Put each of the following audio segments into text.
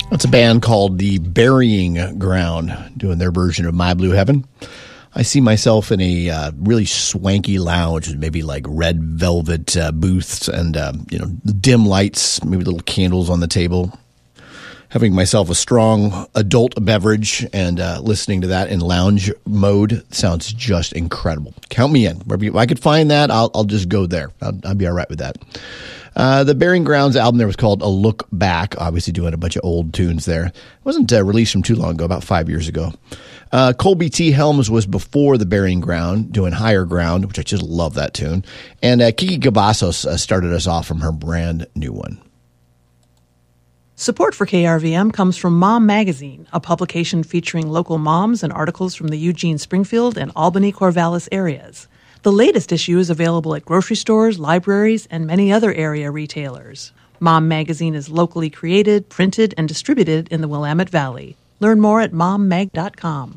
It's a band called The Burying Ground doing their version of My Blue Heaven. I see myself in a really swanky lounge with maybe like red velvet booths and dim lights, maybe little candles on the table. Having myself a strong adult beverage and listening to that in lounge mode sounds just incredible. Count me in. If I could find that, I'll just go there. I'll be all right with that. The Burying Grounds album there was called A Look Back, obviously doing a bunch of old tunes there. It wasn't released from too long ago, about 5 years ago. Colby T. Helms was before The Burying Ground, doing Higher Ground, which I just love that tune. And Kiki Cavazos started us off from her brand new one. Support for KRVM comes from Mom Magazine, a publication featuring local moms and articles from the Eugene, Springfield, and Albany, Corvallis areas. The latest issue is available at grocery stores, libraries, and many other area retailers. Mom Magazine is locally created, printed, and distributed in the Willamette Valley. Learn more at mommag.com.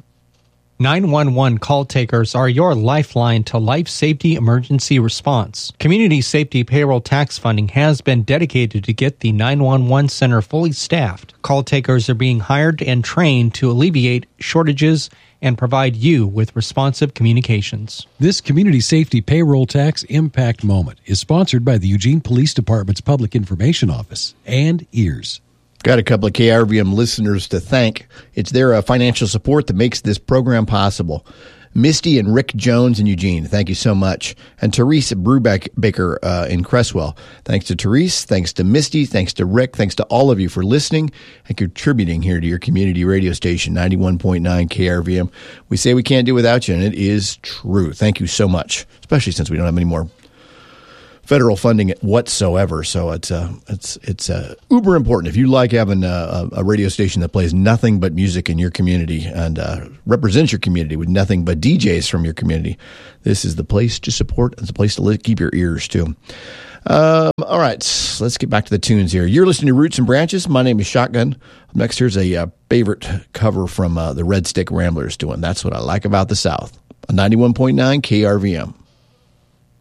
911 call takers are your lifeline to life safety emergency response. Community Safety Payroll Tax Funding has been dedicated to get the 911 center fully staffed. Call takers are being hired and trained to alleviate shortages and provide you with responsive communications. This Community Safety Payroll Tax Impact Moment is sponsored by the Eugene Police Department's Public Information Office and EARS. Got a couple of KRVM listeners to thank. It's their financial support that makes this program possible. Misty and Rick Jones in Eugene, thank you so much. And Therese Brubaker in Cresswell. Thanks to Therese, thanks to Misty, thanks to Rick, thanks to all of you for listening and contributing here to your community radio station, 91.9 KRVM. We say we can't do without you, and it is true. Thank you so much, especially since we don't have any more federal funding whatsoever, so it's uber important. If you like having a radio station that plays nothing but music in your community and represents your community with nothing but DJs from your community, this is the place to support. It's the place to keep your ears too. All right, let's get back to the tunes here. You're listening to Roots and Branches. My name is Shotgun. Up next, here's a favorite cover from the Red Stick Ramblers doing That's What I Like About the South on 91.9 KRVM.